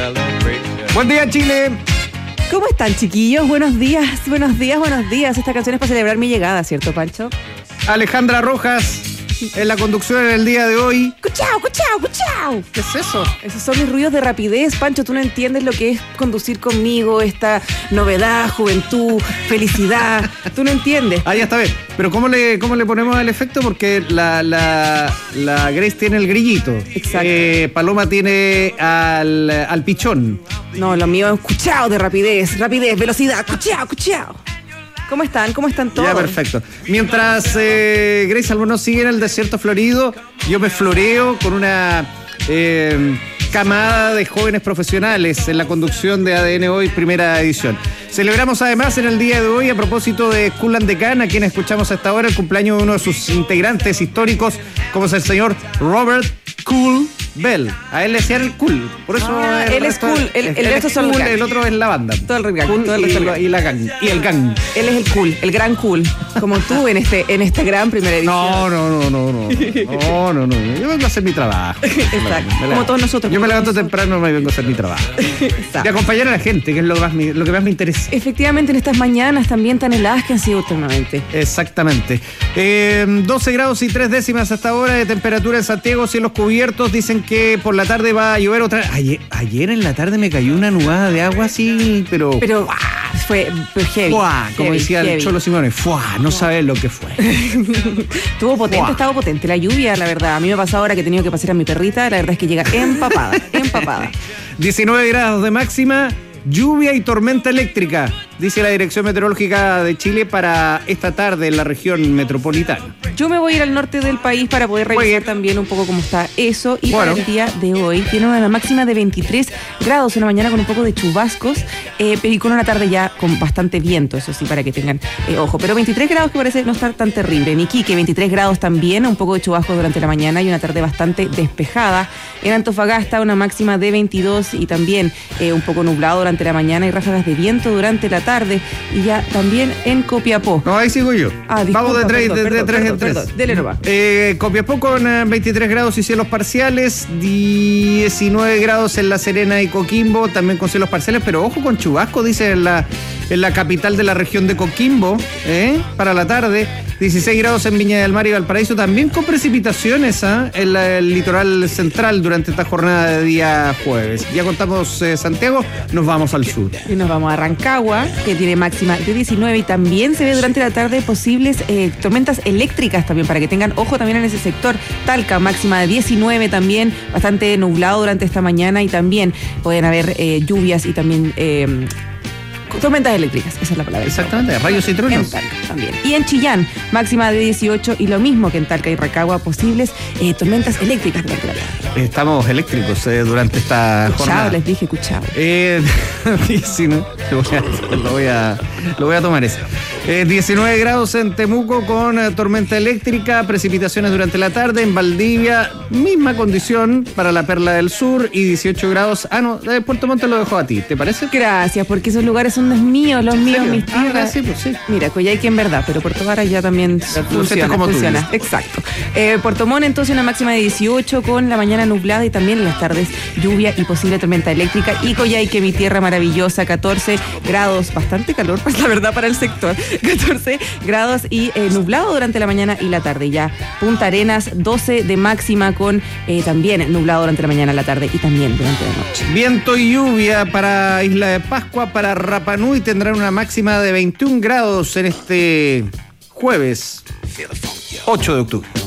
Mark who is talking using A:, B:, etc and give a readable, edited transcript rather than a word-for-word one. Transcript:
A: Buen día, Chile.
B: ¿Cómo están, chiquillos? Buenos días, buenos días, buenos días. Esta canción es para celebrar mi llegada, ¿cierto, Pancho?
A: Alejandra Rojas en la conducción en el día de hoy.
B: ¡Cuchao, cuchao, cuchao!
A: ¿Qué es eso?
B: Esos son mis ruidos de rapidez, Pancho. Tú no entiendes lo que es conducir conmigo, esta novedad, juventud, felicidad. Tú no entiendes.
A: Ah, ya está bien. Pero ¿cómo le ponemos el efecto? Porque la Grace tiene el grillito.
B: Exacto.
A: Paloma tiene al pichón.
B: No, lo mío es cuchao de rapidez, velocidad, cuchao, cuchao. ¿Cómo están? ¿Cómo están todos?
A: Ya, perfecto. Mientras Grace Albornoz sigue en el desierto florido, yo me floreo con una camada de jóvenes profesionales en la conducción de ADN Hoy, primera edición. Celebramos además en el día de hoy, a propósito de Kool and the Gang, a quien escuchamos hasta ahora, el cumpleaños de uno de sus integrantes históricos, como es el señor Robert Cool Bell. A él le decían el cool. Por eso
B: él es cool. El resto son
A: cool,
B: los gang.
A: el otro es la banda.
B: Todo el gang.
A: Cool
B: todo el resto
A: y la gang. Y el gang.
B: Él es el cool, el gran cool. Como tú en esta gran primera edición.
A: No. Yo vengo a hacer mi trabajo.
B: Exacto. Como todos nosotros.
A: Yo me levanto temprano y vengo a hacer mi trabajo.
B: Exacto.
A: Y acompañar a la gente, que es lo que más me interesa.
B: Efectivamente, en estas mañanas también tan heladas que han sido últimamente.
A: Exactamente. 12 grados y 3 décimas hasta ahora de temperatura en Santiago, cielos cubiertos. Dicen que por la tarde va a llover otra. Ayer en la tarde me cayó una nubada de agua así, pero
B: fue heavy.
A: Como decía el Cholo Simone, no sabes lo que fue.
B: Estaba potente la lluvia, la verdad. A mí me ha pasado ahora que he tenido que pasear a mi perrita, la verdad es que llega empapada.
A: 19 grados de máxima. Lluvia y tormenta eléctrica, dice la Dirección Meteorológica de Chile para esta tarde en la región metropolitana.
B: Yo me voy a ir al norte del país para poder revisar también un poco cómo está eso. Y para el día de hoy tiene una máxima de 23 grados en la mañana con un poco de chubascos y con una tarde ya con bastante viento, eso sí, para que tengan ojo. Pero 23 grados que parece no estar tan terrible. En Iquique 23 grados también, un poco de chubascos durante la mañana y una tarde bastante despejada. En Antofagasta una máxima de 22 y también un poco nublado durante la mañana y ráfagas de viento durante la tarde. Y ya también en Copiapó.
A: No, ahí sigo yo. Vamos de 3 en 3.
B: Dele nomás.
A: Copiapó con 23 grados y cielos parciales, 19 grados en La Serena y Coquimbo, también con cielos parciales, pero ojo con chubasco, dice en la capital de la región de Coquimbo, para la tarde. 16 grados en Viña del Mar y Valparaíso, también con precipitaciones en el litoral central durante esta jornada de día jueves. Ya contamos Santiago, nos vamos al sur.
B: Y nos vamos a Rancagua, que tiene máxima de 19 y también se ve durante la tarde posibles tormentas eléctricas también, para que tengan ojo también en ese sector. Talca, máxima de 19 también, bastante nublado durante esta mañana y también pueden haber lluvias y también tormentas eléctricas, esa es la palabra.
A: Exactamente, rayos y truenos.
B: En Talca también. Y en Chillán, máxima de 18 y lo mismo que en Talca y Rancagua, posibles tormentas eléctricas durante la tarde.
A: Estamos eléctricos durante esta jornada.
B: Les dije, escuchado.
A: Sí, ¿no? Lo voy a tomar eso. 19 grados en Temuco con tormenta eléctrica, precipitaciones durante la tarde. En Valdivia, misma condición para la Perla del Sur y 18 grados. Puerto Montt lo dejo a ti, ¿te parece?
B: Gracias, porque esos lugares son los míos, mis tierras.
A: Sí, pues sí.
B: Mira, Coyhaique en verdad, pero Puerto Vara ya también funciona. Exacto. Puerto Montt entonces una máxima de 18 con la mañana nublada y también en las tardes lluvia y posible tormenta eléctrica. Y Coyhaique, mi tierra maravillosa, 14 grados, bastante calor, pues la verdad para el sector. 14 grados y nublado durante la mañana y la tarde. Ya Punta Arenas, 12 de máxima con también nublado durante la mañana, la tarde y también durante la noche.
A: Viento y lluvia para Isla de Pascua, para Rapa Nui tendrán una máxima de 21 grados en este jueves 8 de octubre.